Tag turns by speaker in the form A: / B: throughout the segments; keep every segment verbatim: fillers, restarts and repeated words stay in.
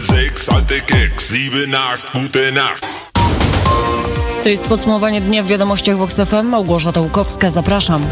A: sechs, alte Keks, sieben, acht, gute Nacht.
B: To jest podsumowanie dnia w wiadomościach Vox F M. Małgorzata Łukowska, zapraszam.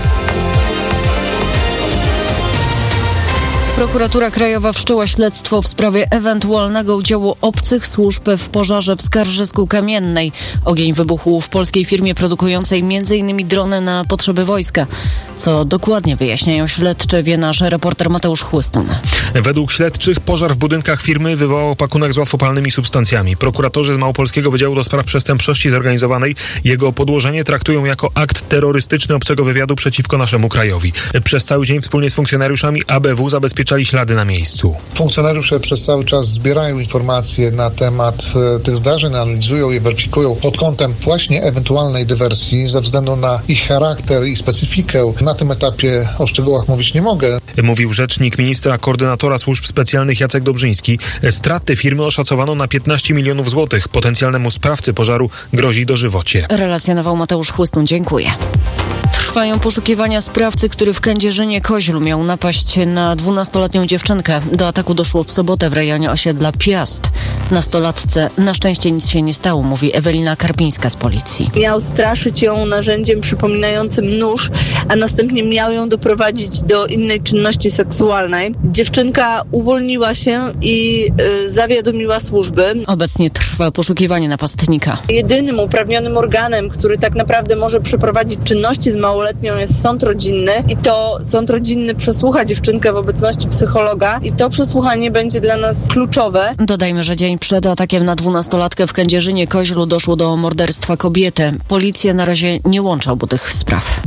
B: Prokuratura Krajowa wszczęła śledztwo w sprawie ewentualnego udziału obcych służb w pożarze w Skarżysku Kamiennej. Ogień wybuchł w polskiej firmie produkującej między innymi drony na potrzeby wojska. Co dokładnie wyjaśniają śledczy, wie nasz reporter Mateusz Chłystun.
C: Według śledczych pożar w budynkach firmy wywołał pakunek z łatwopalnymi substancjami. Prokuratorzy z Małopolskiego Wydziału do Spraw Przestępczości Zorganizowanej jego podłożenie traktują jako akt terrorystyczny obcego wywiadu przeciwko naszemu krajowi. Przez cały dzień wspólnie z funkcjonariuszami A B W zabezpieczali ślady na miejscu.
D: Funkcjonariusze przez cały czas zbierają informacje na temat e, tych zdarzeń, analizują je, weryfikują pod kątem właśnie ewentualnej dywersji ze względu na ich charakter i specyfikę. Na tym etapie o szczegółach mówić nie mogę.
C: Mówił rzecznik ministra koordynatora służb specjalnych Jacek Dobrzyński. Straty firmy oszacowano na piętnaście milionów złotych. Potencjalnemu sprawcy pożaru grozi dożywocie.
B: Relacjonował Mateusz Chłystun. Dziękuję. Trwają poszukiwania sprawcy, który w Kędzierzynie-Koźlu miał napaść na dwunastoletnią dziewczynkę. Do ataku doszło w sobotę w rejonie osiedla Piast. Nastolatce na szczęście nic się nie stało, mówi Ewelina Karpińska z policji.
E: Miał straszyć ją narzędziem przypominającym nóż, a następnie miał ją doprowadzić do innej czynności seksualnej. Dziewczynka uwolniła się i y, zawiadomiła służby.
B: Obecnie trwa poszukiwanie napastnika.
E: Jedynym uprawnionym organem, który tak naprawdę może przeprowadzić czynności z małoletnią, jest sąd rodzinny i to sąd rodzinny przesłucha dziewczynkę w obecności psychologa i to przesłuchanie będzie dla nas kluczowe.
B: Dodajmy, że dzień przed atakiem na dwunastolatkę w Kędzierzynie-Koźlu doszło do morderstwa kobiety. Policja na razie nie łączy obu tych spraw.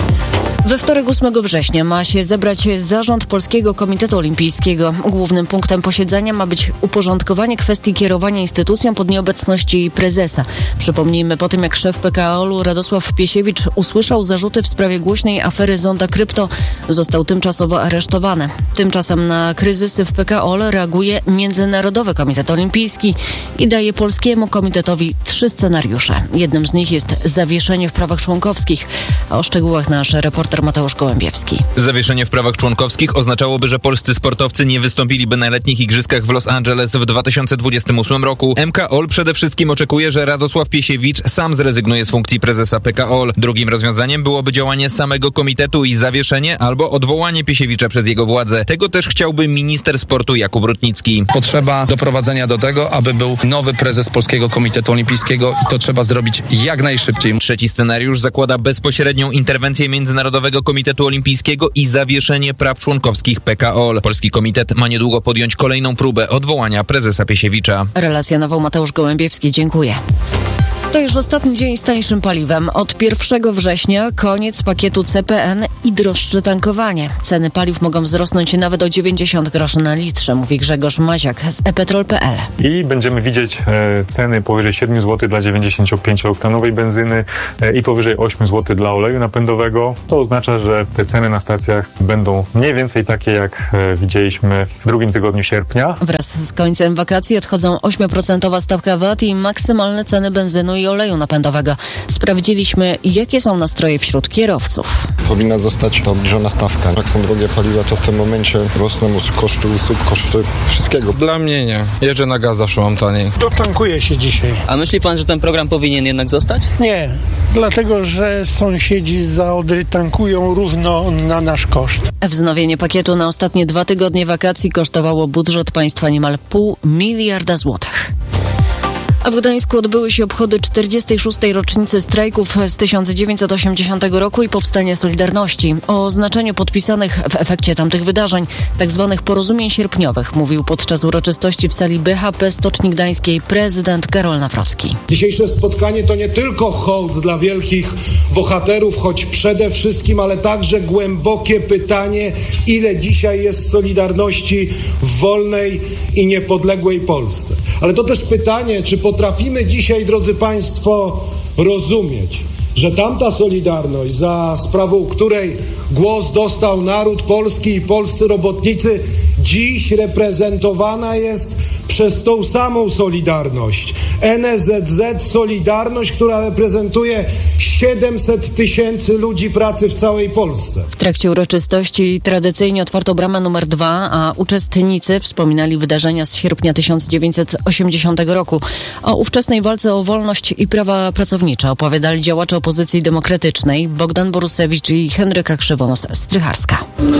B: We wtorek ósmego września ma się zebrać zarząd Polskiego Komitetu Olimpijskiego. Głównym punktem posiedzenia ma być uporządkowanie kwestii kierowania instytucją pod nieobecności prezesa. Przypomnijmy, po tym jak szef P K O L-u Radosław Piesiewicz usłyszał zarzuty w sprawie głośnej afery Zonda Krypto, został tymczasowo aresztowany. Tymczasem na kryzysy w P K O L reaguje Międzynarodowy Komitet Olimpijski i daje Polskiemu Komitetowi trzy scenariusze. Jednym z nich jest zawieszenie w prawach członkowskich. A o szczegółach nasz reporter Mateusz Gołębiewski.
F: Zawieszenie w prawach członkowskich oznaczałoby, że polscy sportowcy nie wystąpiliby na letnich igrzyskach w Los Angeles w dwa tysiące dwudziestym ósmym roku. M K O L przede wszystkim oczekuje, że Radosław Piesiewicz sam zrezygnuje z funkcji prezesa P K O L. Drugim rozwiązaniem byłoby działanie samego komitetu i zawieszenie albo odwołanie Piesiewicza przez jego władzę. Tego też chciałby minister sportu Jakub Rutnicki.
G: Potrzeba doprowadzenia do tego, aby był nowy prezes Polskiego Komitetu Olimpijskiego i to trzeba zrobić jak najszybciej.
F: Trzeci scenariusz zakłada bezpośrednią interwencję Międzynarodowego Komitetu Olimpijskiego i zawieszenie praw członkowskich P K O L. Polski komitet ma niedługo podjąć kolejną próbę odwołania prezesa Piesiewicza.
B: Relacjonował Mateusz Gołębiewski. Dziękuję. To już ostatni dzień z tańszym paliwem. Od pierwszego września koniec pakietu C P N i droższe tankowanie. Ceny paliw mogą wzrosnąć nawet o dziewięćdziesiąt groszy na litrze, mówi Grzegorz Maziak z e petrol kropka p l.
H: I będziemy widzieć e, ceny powyżej siedem złotych dla dziewięćdziesięciopięciooktanowej benzyny e, i powyżej osiem złotych dla oleju napędowego. To oznacza, że te ceny na stacjach będą mniej więcej takie, jak e, widzieliśmy w drugim tygodniu sierpnia.
B: Wraz z końcem wakacji odchodzą ośmioprocentowa stawka V A T i maksymalne ceny benzynu i oleju napędowego. Sprawdziliśmy, jakie są nastroje wśród kierowców.
I: Powinna zostać ta obniżona stawka. Jak są drogie paliwa, to w tym momencie rosną koszty usług, koszty wszystkiego.
G: Dla mnie nie. Jeżdżę na gaz, zawsze mam taniej.
J: Dotankuje się dzisiaj.
K: A myśli pan, że ten program powinien jednak zostać?
J: Nie, dlatego że sąsiedzi za Odry tankują równo na nasz koszt.
B: Wznowienie pakietu na ostatnie dwa tygodnie wakacji kosztowało budżet państwa niemal pół miliarda złotych. A w Gdańsku odbyły się obchody czterdziestej szóstej rocznicy strajków z tysiąc dziewięćset osiemdziesiątego roku i powstania Solidarności. O znaczeniu podpisanych w efekcie tamtych wydarzeń, tak zwanych porozumień sierpniowych, mówił podczas uroczystości w sali B H P Stoczni Gdańskiej prezydent Karol Nawrocki.
L: Dzisiejsze spotkanie to nie tylko hołd dla wielkich bohaterów, choć przede wszystkim, ale także głębokie pytanie, ile dzisiaj jest Solidarności w wolnej i niepodległej Polsce. Ale to też pytanie, czy potrafimy dzisiaj, drodzy Państwo, rozumieć, że tamta Solidarność, za sprawą której głos dostał naród polski i polscy robotnicy, dziś reprezentowana jest przez tą samą Solidarność. N S Z Z Solidarność, która reprezentuje siedemset tysięcy ludzi pracy w całej Polsce.
B: W trakcie uroczystości tradycyjnie otwarto bramę numer dwa, a uczestnicy wspominali wydarzenia z sierpnia tysiąc dziewięćset osiemdziesiątego roku. O ówczesnej walce o wolność i prawa pracownicze opowiadali działacze opozycji demokratycznej Bogdan Borusewicz i Henryka Krzywonos-Strycharska.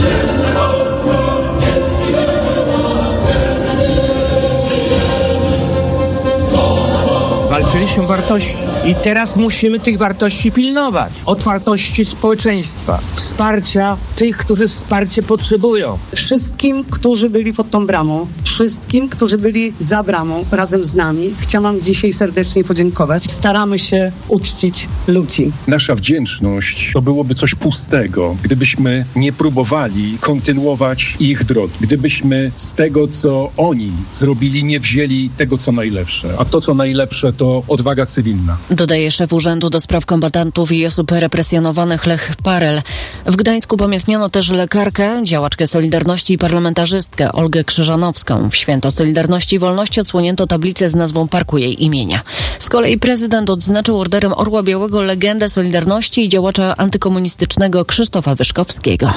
M: Walczyliśmy o wartości i teraz musimy tych wartości pilnować. Otwartości społeczeństwa, wsparcia tych, którzy wsparcie potrzebują.
N: Wszystkim, którzy byli pod tą bramą, wszystkim, którzy byli za bramą razem z nami, chciałam dzisiaj serdecznie podziękować. Staramy się uczcić ludzi.
O: Nasza wdzięczność to byłoby coś pustego, gdybyśmy nie próbowali kontynuować ich drogi. Gdybyśmy z tego, co oni zrobili, nie wzięli tego, co najlepsze. A to, co najlepsze, to odwaga cywilna.
B: Dodaje szef Urzędu do Spraw Kombatantów i Osób Represjonowanych Lech Parel. W Gdańsku upamiętniono też lekarkę, działaczkę Solidarności i parlamentarzystkę Olgę Krzyżanowską. W Święto Solidarności i Wolności odsłonięto tablicę z nazwą parku jej imienia. Z kolei prezydent odznaczył Orderem Orła Białego legendę Solidarności i działacza antykomunistycznego Krzysztofa Wyszkowskiego.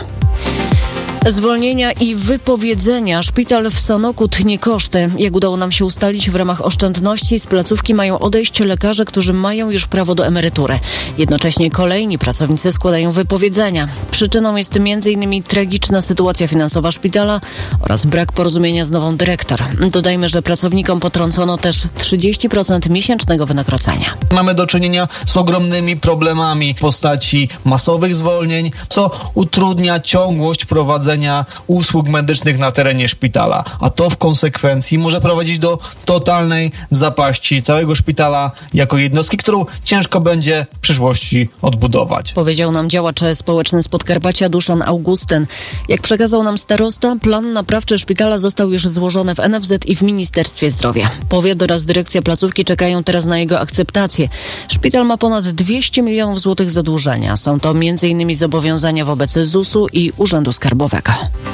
B: Zwolnienia i wypowiedzenia. Szpital w Sanoku tnie koszty. Jak udało nam się ustalić, w ramach oszczędności z placówki mają odejść lekarze, którzy mają już prawo do emerytury. Jednocześnie kolejni pracownicy składają wypowiedzenia. Przyczyną jest między innymi tragiczna sytuacja finansowa szpitala oraz brak porozumienia z nową dyrektor. Dodajmy, że pracownikom potrącono też trzydzieści procent miesięcznego wynagrodzenia.
P: Mamy do czynienia z ogromnymi problemami w postaci masowych zwolnień, co utrudnia ciągłość prowadzenia usług medycznych na terenie szpitala, a to w konsekwencji może prowadzić do totalnej zapaści całego szpitala jako jednostki, którą ciężko będzie w przyszłości odbudować.
B: Powiedział nam działacz społeczny z Podkarpacia Duszan Augustyn. Jak przekazał nam starosta, plan naprawczy szpitala został już złożony w N F Z i w Ministerstwie Zdrowia. Powiat oraz dyrekcja placówki czekają teraz na jego akceptację. Szpital ma ponad dwieście milionów złotych zadłużenia. Są to między innymi zobowiązania wobec Z U S-u i Urzędu Skarbowego.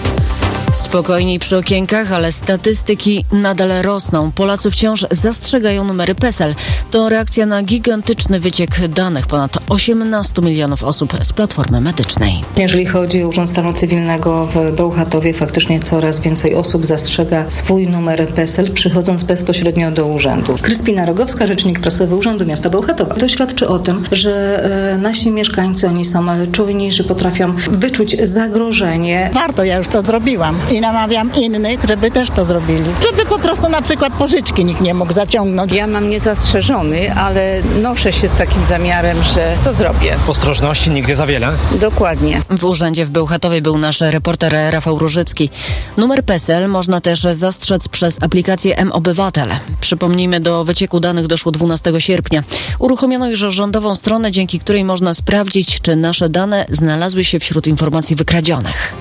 B: Spokojniej przy okienkach, ale statystyki nadal rosną. Polacy wciąż zastrzegają numery PESEL. To reakcja na gigantyczny wyciek danych ponad osiemnastu milionów osób z Platformy Medycznej.
Q: Jeżeli chodzi o Urząd Stanu Cywilnego w Bełchatowie, faktycznie coraz więcej osób zastrzega swój numer PESEL, przychodząc bezpośrednio do urzędu. Kryspina Rogowska, rzecznik prasowy Urzędu Miasta Bełchatowa. To świadczy o tym, że e, nasi mieszkańcy, oni są czujni, że potrafią wyczuć zagrożenie.
R: Warto, ja już to zrobiłam. I namawiam innych, żeby też to zrobili. Żeby po prostu na przykład pożyczki nikt nie mógł zaciągnąć.
S: Ja mam niezastrzeżony, ale noszę się z takim zamiarem, że to zrobię.
T: Ostrożności nigdy za wiele.
S: Dokładnie.
B: W urzędzie w Bełchatowie był nasz reporter Rafał Różycki. Numer PESEL można też zastrzec przez aplikację M-Obywatel. Przypomnijmy, do wycieku danych doszło dwunastego sierpnia. Uruchomiono już rządową stronę, dzięki której można sprawdzić, czy nasze dane znalazły się wśród informacji wykradzionych.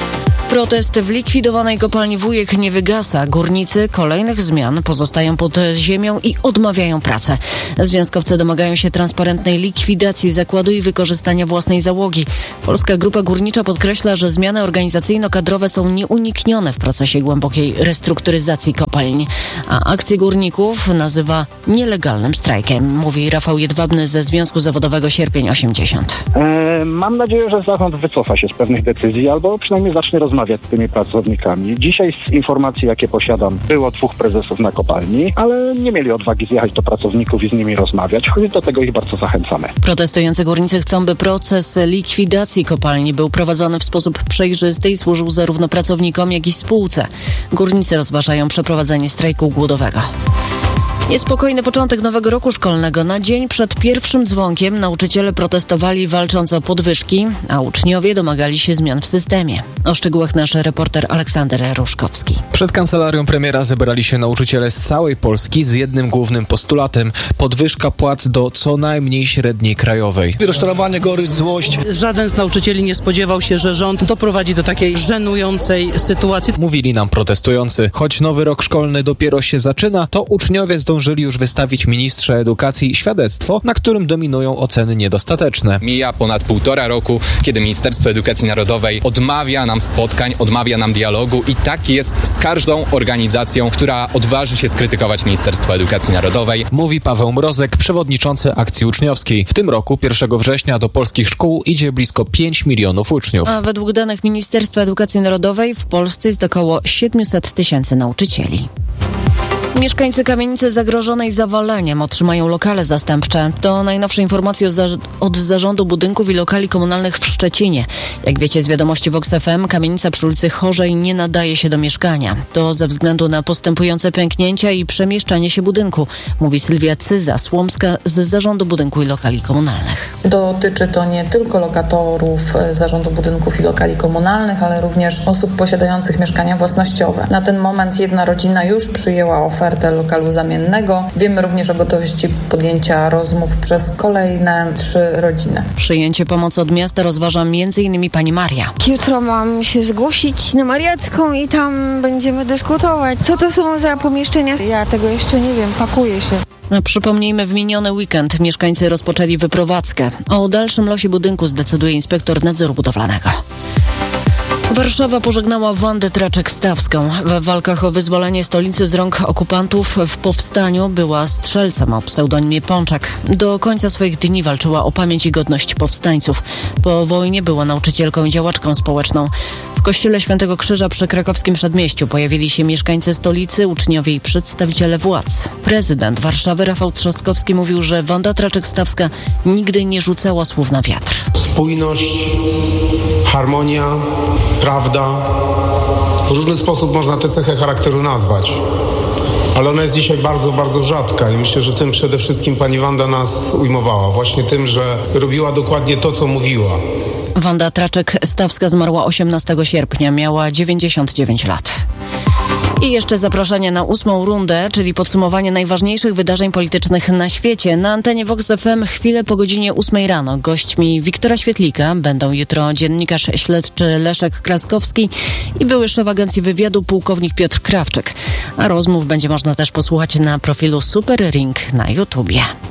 B: Protest w likwidowanej kopalni Wujek nie wygasa. Górnicy kolejnych zmian pozostają pod ziemią i odmawiają pracy. Związkowcy domagają się transparentnej likwidacji zakładu i wykorzystania własnej załogi. Polska Grupa Górnicza podkreśla, że zmiany organizacyjno-kadrowe są nieuniknione w procesie głębokiej restrukturyzacji kopalń. A akcję górników nazywa nielegalnym strajkiem, mówi Rafał Jedwabny ze Związku Zawodowego Sierpień osiemdziesiąt.
U: E, mam nadzieję, że zarząd wycofa się z pewnych decyzji albo przynajmniej zacznie rozmawiać z tymi pracownikami. Dzisiaj z informacji, jakie posiadam, było dwóch prezesów na kopalni, ale nie mieli odwagi zjechać do pracowników i z nimi rozmawiać, choć do tego ich bardzo zachęcamy.
B: Protestujący górnicy chcą, by proces likwidacji kopalni był prowadzony w sposób przejrzysty i służył zarówno pracownikom, jak i spółce. Górnicy rozważają przeprowadzenie strajku głodowego. Niespokojny początek nowego roku szkolnego. Na dzień przed pierwszym dzwonkiem nauczyciele protestowali, walcząc o podwyżki, a uczniowie domagali się zmian w systemie. O szczegółach nasz reporter Aleksander Ruszkowski.
V: Przed kancelarią premiera zebrali się nauczyciele z całej Polski z jednym głównym postulatem: podwyżka płac do co najmniej średniej krajowej.
W: Rozczarowanie, gorycz, złość.
N: Żaden z nauczycieli nie spodziewał się, że rząd doprowadzi do takiej żenującej sytuacji.
V: Mówili nam protestujący. Choć nowy rok szkolny dopiero się zaczyna, to uczniowie zdążyli zdążyli już wystawić ministrze edukacji świadectwo, na którym dominują oceny niedostateczne.
G: Mija ponad półtora roku, kiedy Ministerstwo Edukacji Narodowej odmawia nam spotkań, odmawia nam dialogu i tak jest z każdą organizacją, która odważy się skrytykować Ministerstwo Edukacji Narodowej.
V: Mówi Paweł Mrozek, przewodniczący akcji uczniowskiej. W tym roku, pierwszego września, do polskich szkół idzie blisko pięć milionów uczniów.
B: A według danych Ministerstwa Edukacji Narodowej w Polsce jest około siedemset tysięcy nauczycieli. Mieszkańcy kamienicy zagrożonej zawaleniem otrzymają lokale zastępcze. To najnowsze informacje od, za- od Zarządu Budynków i Lokali Komunalnych w Szczecinie. Jak wiecie z wiadomości Vox F M, kamienica przy ulicy Chorzej nie nadaje się do mieszkania. To ze względu na postępujące pęknięcia i przemieszczanie się budynku, mówi Sylwia Cyza-Słomska z Zarządu Budynku i Lokali Komunalnych.
A: Dotyczy to nie tylko lokatorów Zarządu Budynków i Lokali Komunalnych, ale również osób posiadających mieszkania własnościowe. Na ten moment jedna rodzina już przyjęła ofertę lokalu zamiennego. Wiemy również o gotowości podjęcia rozmów przez kolejne trzy rodziny.
B: Przyjęcie pomocy od miasta rozważa między innymi pani Maria.
T: Jutro mam się zgłosić na Mariacką i tam będziemy dyskutować, co to są za pomieszczenia. Ja tego jeszcze nie wiem, pakuję się.
B: Przypomnijmy, w miniony weekend mieszkańcy rozpoczęli wyprowadzkę. O dalszym losie budynku zdecyduje inspektor nadzoru budowlanego. Warszawa pożegnała Wandę Traczek-Stawską. We walkach o wyzwolenie stolicy z rąk okupantów w powstaniu była strzelcem o pseudonimie Pączak. Do końca swoich dni walczyła o pamięć i godność powstańców. Po wojnie była nauczycielką i działaczką społeczną. W kościele Świętego Krzyża przy krakowskim Przedmieściu pojawili się mieszkańcy stolicy, uczniowie i przedstawiciele władz. Prezydent Warszawy Rafał Trzaskowski mówił, że Wanda Traczek-Stawska nigdy nie rzucała słów na wiatr.
L: Spójność, harmonia, prawda. W różny sposób można tę cechę charakteru nazwać. Ale ona jest dzisiaj bardzo, bardzo rzadka i myślę, że tym przede wszystkim pani Wanda nas ujmowała. Właśnie tym, że robiła dokładnie to, co mówiła.
B: Wanda Traczek-Stawska zmarła osiemnastego sierpnia, miała dziewięćdziesiąt dziewięć lat. I jeszcze zaproszenie na ósmą rundę, czyli podsumowanie najważniejszych wydarzeń politycznych na świecie. Na antenie Vox F M chwilę po godzinie ósmej rano. Gośćmi Wiktora Świetlika będą jutro dziennikarz śledczy Leszek Kraskowski i były szef agencji wywiadu pułkownik Piotr Krawczyk. A rozmów będzie można też posłuchać na profilu Super Ring na YouTubie.